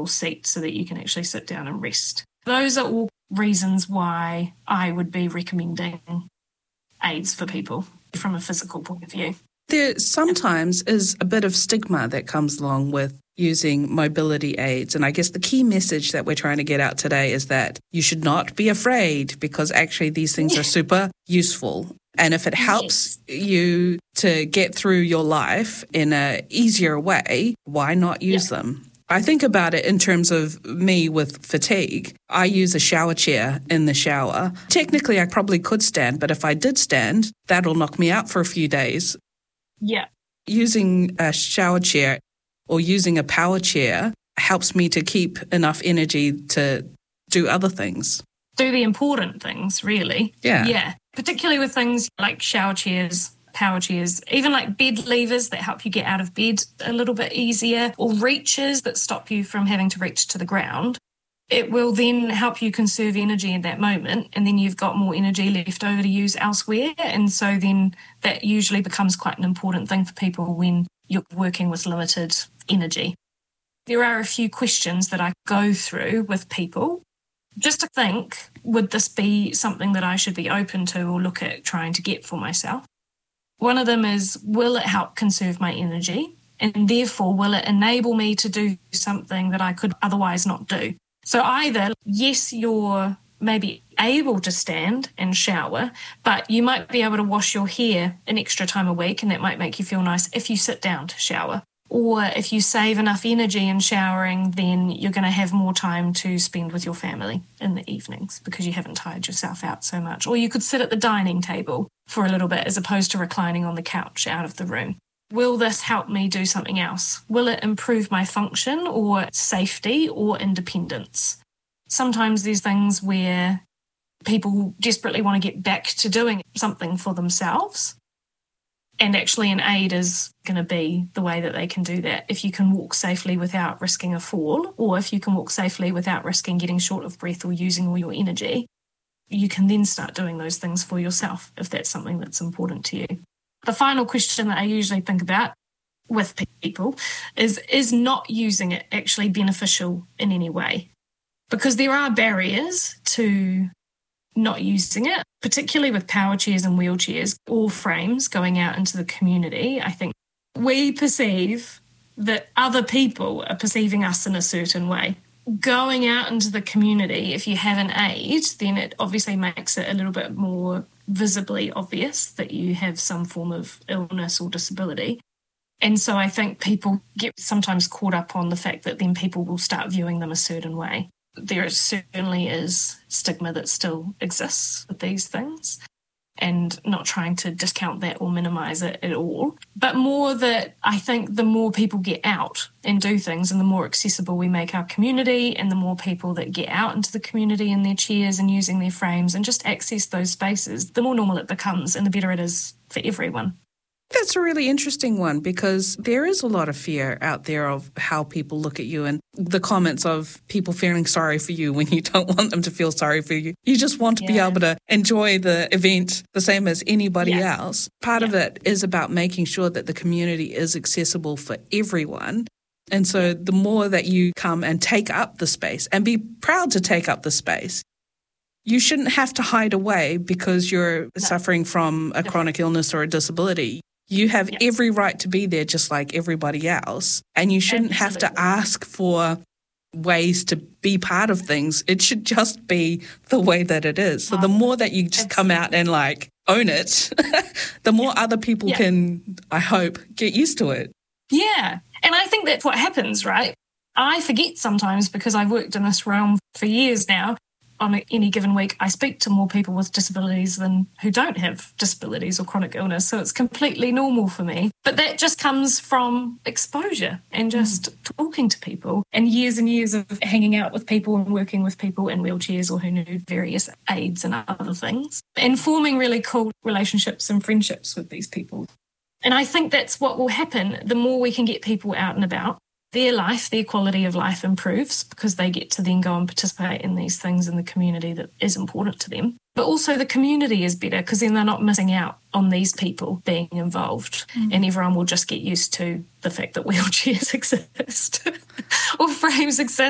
comfortable seat so that you can actually sit down and rest. Those are all reasons why I would be recommending aids for people from a physical point of view. There sometimes is a bit of stigma that comes along with using mobility aids. And I guess the key message that we're trying to get out today is that you should not be afraid, because actually these things are super useful. And if it helps you to get through your life in an easier way, why not use them? I think about it in terms of me with fatigue. I use a shower chair in the shower. Technically, I probably could stand, but if I did stand, that'll knock me out for a few days. Yeah. Using a shower chair or using a power chair helps me to keep enough energy to do other things. Do the important things, really. Yeah. Yeah. Particularly with things like shower chairs, power chairs, even like bed levers that help you get out of bed a little bit easier, or reaches that stop you from having to reach to the ground. It will then help you conserve energy in that moment, and then you've got more energy left over to use elsewhere. And so then that usually becomes quite an important thing for people when you're working with limited energy. There are a few questions that I go through with people just to think, would this be something that I should be open to or look at trying to get for myself? One of them is, will it help conserve my energy? And therefore, will it enable me to do something that I could otherwise not do? So either, yes, you're maybe able to stand and shower, but you might be able to wash your hair an extra time a week, and that might make you feel nice if you sit down to shower. Or if you save enough energy in showering, then you're going to have more time to spend with your family in the evenings because you haven't tired yourself out so much. Or you could sit at the dining table for a little bit as opposed to reclining on the couch out of the room. Will this help me do something else? Will it improve my function or safety or independence? Sometimes there's things where people desperately want to get back to doing something for themselves. And actually an aid is going to be the way that they can do that. If you can walk safely without risking a fall, or if you can walk safely without risking getting short of breath or using all your energy, you can then start doing those things for yourself if that's something that's important to you. The final question that I usually think about with people is not using it actually beneficial in any way? Because there are barriers to not using it, particularly with power chairs and wheelchairs or frames going out into the community. I think we perceive that other people are perceiving us in a certain way. Going out into the community, if you have an aid, then it obviously makes it a little bit more visibly obvious that you have some form of illness or disability. And so I think people get sometimes caught up on the fact that then people will start viewing them a certain way. There certainly is stigma that still exists with these things, and not trying to discount that or minimise it at all. But more that I think the more people get out and do things, and the more accessible we make our community, and the more people that get out into the community in their chairs and using their frames and just access those spaces, the more normal it becomes and the better it is for everyone. That's a really interesting one, because there is a lot of fear out there of how people look at you, and the comments of people feeling sorry for you when you don't want them to feel sorry for you. You just want to be able to enjoy the event the same as anybody else. Part of it is about making sure that the community is accessible for everyone. And so the more that you come and take up the space and be proud to take up the space, you shouldn't have to hide away because you're suffering from a chronic illness or a disability. You have every right to be there just like everybody else, and you shouldn't have to ask for ways to be part of things. It should just be the way that it is. So the more that you just come out and like own it, the more other people can, I hope, get used to it. Yeah. And I think that's what happens, right? I forget sometimes, because I've worked in this realm for years now. On any given week, I speak to more people with disabilities than who don't have disabilities or chronic illness. So it's completely normal for me. But that just comes from exposure and just talking to people and years of hanging out with people and working with people in wheelchairs or who need various aids and other things, and forming really cool relationships and friendships with these people. And I think that's what will happen. The more we can get people out and about, their life, their quality of life improves, because they get to then go and participate in these things in the community that is important to them. But also the community is better, because then they're not missing out on these people being involved, and everyone will just get used to the fact that wheelchairs exist or frames exist.